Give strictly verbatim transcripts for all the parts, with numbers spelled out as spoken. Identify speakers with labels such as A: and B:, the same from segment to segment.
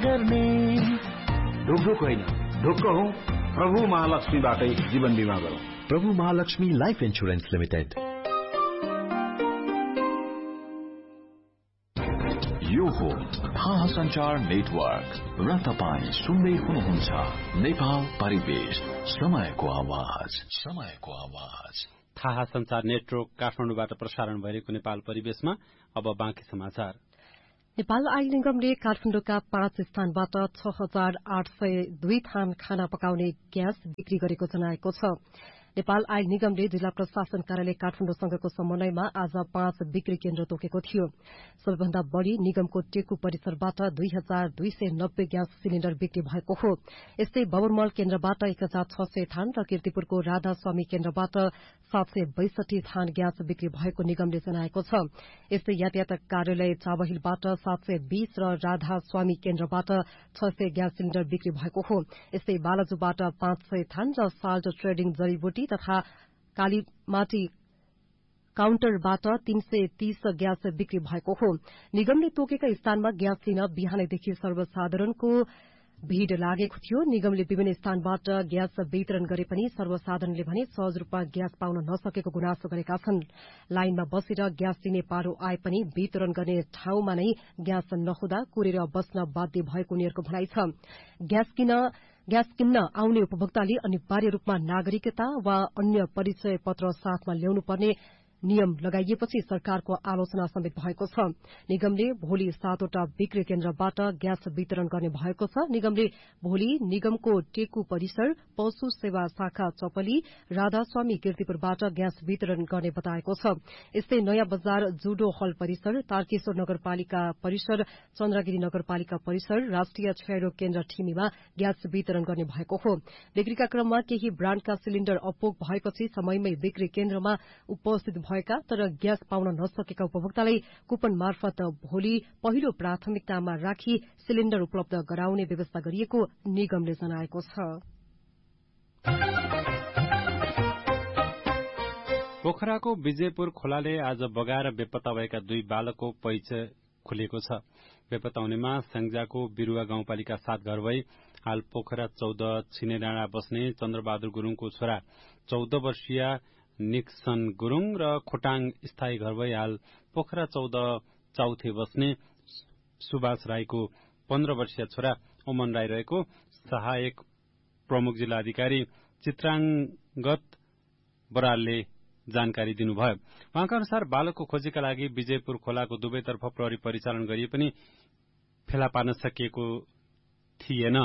A: गर्ने ढुकढुक होइन ढुक्क हौ प्रभु महालक्ष्मीबाटै जीवन बीमा गरौं।
B: प्रभु महालक्ष्मी लाइफ इन्स्योरेन्स लिमिटेड।
C: यो हो थाहा संचार नेटवर्क र तपाईं सुन्दै हुनुहुन्छ नेपाल परिवेश, समयको आवाज, समयको आवाज।
D: थाहा संचार नेटवर्क काठमाडौँबाट प्रसारण भइरहेको नेपाल परिवेशमा अब बाँकी समाचार।
E: नेपाल आयल निगमले काठमाडौँका पाँच स्थानबाट छ हजार आठ सय दुई थान खाना पकाउने ग्यास बिक्री गरेको जनाएको छ। नेपाल आयल निगमले जिल्ला प्रशासन कार्यालय काठमाडौँसँगको समन्वयमा आज पाँच बिक्री केन्द्र तोकेको थियो। सबैभन्दा बढ़ी निगमको टेकु परिसरबाट दुई हजार दुई सय नब्बे ग्यास सिलिण्डर बिक्री भएको हो। यस्तै बबुरमल केन्द्रबाट एक हजार छ सय थान र किर्तिपुरको राधा स्वामी केन्द्रबाट सात सय बैसठी थान ग्यास बिक्री भएको निगमले जनाएको छ। यस्तै यातायात कार्यालय चाबहिलबाट सात सय बीस र राधा स्वामी केन्द्रबाट छ सय ग्यास सिलिण्डर बिक्री भएको हो। यस्तै बालाजुबाट पाँच सय थान र साल्ट ट्रेडिङ जड़ीबुटी तथा कालीमाटी काउन्टरबाट तीन सय तीस ग्यास बिक्री भएको हो। निगमले तोकेका स्थानमा ग्यास लिन बिहानैदेखि सर्वसाधारणको भीड़ लागेको थियो। निगमले विभिन्न स्थानबाट ग्यास वितरण गरे पनि सर्वसाधारणले भने सहज रूपमा ग्यास पाउन नसकेको गुनासो गरेका छन्। लाइनमा बसेर ग्यास लिने पारो आए पनि वितरण गर्ने ठाउँमा नै ग्यास नहुँदा कुरेर बस्न बाध्य भएको उनीहरूको भनाइ छ। ग्यास किन ग्यास किन्न आउने उपभोक्ताले अनिवार्य रूपमा नागरिकता वा अन्य परिचय पत्र साथमा ल्याउनु पर्ने नियम लगाइएपछि सरकारको आलोचना समेत भएको छ। निगमले भोलि सातवटा बिक्री केन्द्रबाट ग्यास वितरण गर्ने भएको छ। निगमले भोलि निगमको टेकु परिसर, पशु सेवा शाखा चपली, राधास्वामी किर्तिपुरबाट ग्यास वितरण गर्ने बताएको छ। यस्तै नयाँ बजार जुडो हल परिसर, तारकेश्वर नगरपालिका परिसर, चन्द्रगिरी नगरपालिका परिसर, राष्ट्रिय क्षयरोग केन्द्र ठिमीमा ग्यास वितरण गर्ने भएको हो। बिक्रीका क्रममा केही ब्राण्डका सिलिण्डर अपोग भएपछि समयमै बिक्री केन्द्रमा उपस्थित भएका तर ग्यास पाउन नसकेका उपभोक्तालाई कुपन मार्फत भोलि पहिलो प्राथमिकतामा राखी सिलिण्डर उपलब्ध गराउने व्यवस्था गरिएको निगमले जनाएको छ।
D: पोखराको विजयपुर खोलाले आज बगाएर बेपत्ता भएका दुई बालकको पहिचान खुलेको छ। बेपत्ता हुनेमा स्याङ्जाको बिरुवा गाउँपालिका सात घर भई हाल पोखरा चौध छिनेडाँडा बस्ने चन्द्रबहादुर गुरूङको छोरा चौध वर्षीय निक्सन गुरूङ र खोटाङ स्थायी घर भई हाल पोखरा चौध चौथे बस्ने सुभाष राईको पन्ध्र वर्षीय छोरा ओमन राई रहेको सहायक प्रमुख जिल्ला अधिकारी चित्राङ्गत बरालले जानकारी दिनुभयो। उहाँका अनुसार बालकको खोजीका लागि विजयपुर खोलाको दुवैतर्फ प्रहरी परिचालन गरिए पनि फेला पार्न सकिएको थिएन।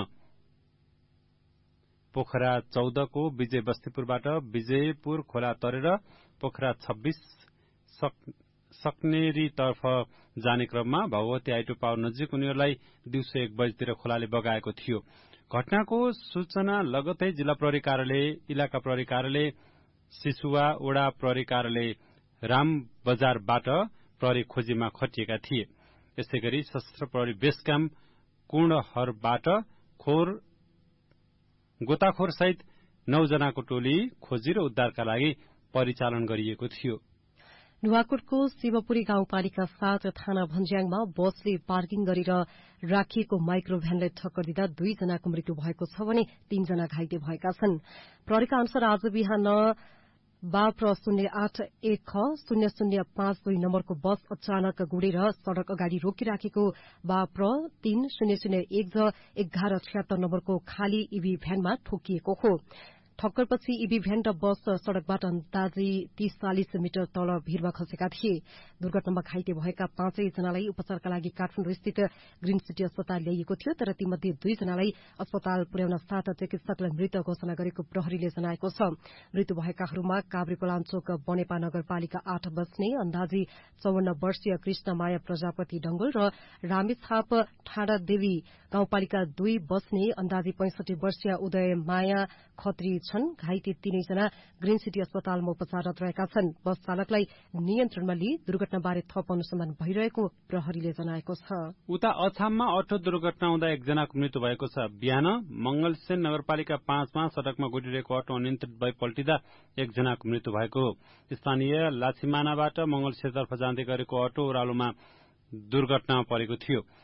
D: पोखरा चौधको विजय बस्तीपुरबाट विजयपुर खोला तरेर पोखरा छब्बीस सक्नेरीतर्फ जाने क्रममा भगवती आइटो पावर नजिक उनीहरूलाई दिउँसो एक बजीतिर खोलाले बगाएको थियो। घटनाको सूचना लगतै जिल्ला प्रहरी कार्यालय, इलाका प्रहरी कार्यालय, सिसुवा वडा प्रहरी कार्यालय राम बजारबाट प्रहरी खोजीमा खटिएका थिए। यसै गरी सशस्त्र प्रहरी बेस क्याम्प कुण्डहरबाट खोर गोताखोर सहित नौ जनाको टोली खोजी र उद्धारका लागि परिचालन गरिएको थियो।
E: नुवाकोटको शिवपुरी गाउँपालिका सात थाना भन्ज्याङमा बसले पार्किङ गरेर राखिएको माइक्रो भ्यानलाई ठक्कर दिँदा दुई जनाको मृत्यु भएको छ भने तीनजना घाइते भएका छन्। प्रहरीका अनुसार आज बिहान बाप्र शून्य आठ एक ख शून्य शून्य पाँच दुई नम्बरको बस अचानक गुडेर सड़क अगाडि रोकिराखेको बाप्र तीन शून्य शून्य एक ज एघार छिहत्तर नम्बरको खाली ईभी भ्यानमा ठोकिएको हो। ठक्करपछि ईभी भ्यान र बस सड़कबाट अन्दाजी तीस चालिस मिटर तल भीरमा खसेका थिए। दुर्घटनामा घाइते भएका पाँचै जनालाई उपचारका लागि काठमाडौँ स्थित ग्रीन सिटी अस्पताल ल्याइएको थियो, तर तीमध्ये दुई जनालाई अस्पताल पुर्याउन साथ चिकित्सकलाई मृत घोषणा गरेको प्रहरीले जनाएको छ। मृत्यु भएकाहरूमा काभ्रेकोलाञ्चोक बनेपा नगरपालिका आठ बस्ने अन्दाजी चौवन्न वर्षीय कृष्णमाया प्रजापति डंगल र रामेछाप ठाडादेवी गाउँपालिका दुई बस्ने अन्दाजी पैंसठी वर्षीय उदय माया खत्री छन्। घाइते तीनैजना ग्रीन सिटी अस्पतालमा उपचाररत रहेका छन्। बस चालकलाई नियन्त्रणमा लिई दुर्घटनाबारे थप अनुसन्धान भइरहेको प्रहरीले जनाएको छ।
D: उता अछाममा अटो दुर्घटना हुँदा एकजनाको मृत्यु भएको छ। बिहान मंगलसेन नगरपालिका पाँचमा सड़कमा गुडिरहेको अटो अनियन्त्रित भई पल्टिँदा एकजनाको मृत्यु भएको हो। स्थानीय लाछिमानाबाट मंगलसेनतर्फ जाँदै गरेको अटो ओह्रालोमा दुर्घटनामा परेको थियो।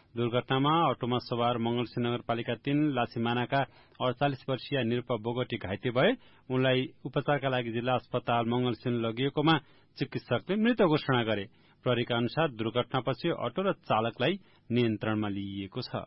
D: दुर्घटनामा अटोमा सवार मंगलसिंह नगरपालिका तीन लासीमानाका अड़चालिस वर्षीय निरूपा बोगटी घाइते भए। उनलाई उपचारका लागि जिल्ला अस्पताल मंगलसिंह लगिएकोमा चिकित्सकले मृत घोषणा गरे। प्रहरीका अनुसार दुर्घटनापछि अटो र चालकलाई नियन्त्रणमा लिइएको छ।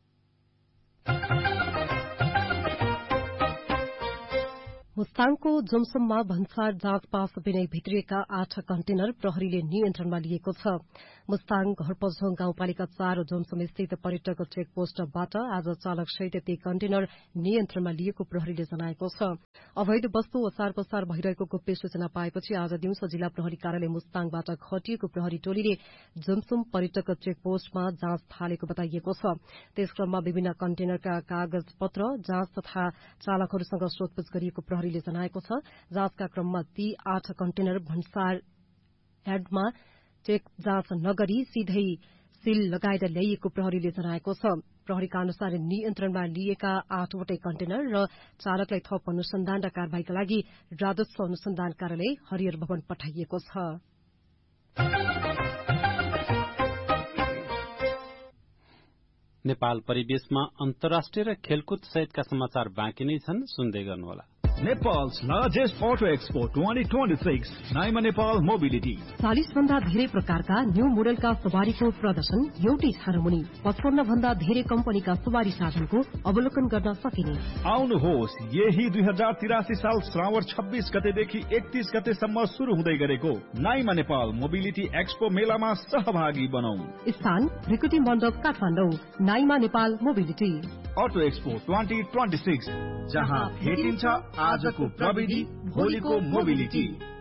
E: मुस्ताङको जुमसुममा भन्सार जाँच पास बिनै भित्रिएका आठ कन्टेनर प्रहरीले नियन्त्रणमा लिएको छ। मुस्ताङ घरपझोङ गाउँपालिका चार जुमसुम स्थित पर्यटक चेक पोस्टबाट आज चालक सहित ती कन्टेनर नियन्त्रणमा लिएको प्रहरीले जनाएको छ। अवैध वस्तु ओसार पसार भइरहेको गुप्त सूचना पाएपछि आज दिउँसो जिल्ला प्रहरी कार्यालय मुस्ताङबाट खटिएको प्रहरी टोलीले जुमसुम पर्यटक चेक पोस्टमा जाँच थालेको बताइएको छ। त्यसक्रममा विभिन्न कन्टेनरका कागज पत्र जाँच तथा चालकहरूसँग सोधपूछ गरिएको प्रहरीले जनाएको छ। जाँचका क्रममा ती आठ कन्टेनर भन्सार यार्डमा चेक जाँच नगरी सीधै सील लगाएर ल्याइएको प्रहरीले जनाएको छ। प्रहरीका अनुसार नियन्त्रणमा लिएका आठवटै कन्टेनर र चालकलाई थप अनुसन्धान र कार्यवाहीका लागि राजस्व अनुसन्धान कार्यालय हरिहर भवन पठाइएको छ।
D: नेपाल परिवेशमा अन्तर्राष्ट्रिय र खेलकुद सहितका समाचार बाँकी नै छन्, सुन्दै गर्नुहोला।
F: Nepal's largest auto expo twenty twenty-six, Naima Nepal mobility.
E: चालीस भन्दा धेरै प्रकारका न्यू मोडलका सवारीको प्रदर्शन एउटै ठाउँ मुनि पचपन्न भन्दा धेरै कम्पनीका सवारी साधनको अवलोकन गर्न सकिने।
F: आउनुहोस्, यही दुई हजार तिरासी साल श्रावण छब्बीस गतेदेखि एकतीस गतेसम्म शुरू हुँदै गरेको नाइमा नेपाल मोबिलिटी एक्सपो मेलामा सहभागी बनौं।
E: स्थान रिकुटी मण्डप Kathmandu. Naima Nepal mobility
F: auto expo twenty twenty-six, जहाँ भेटिन्छ आजको प्रविधि, भोलिको मोबिलिटी।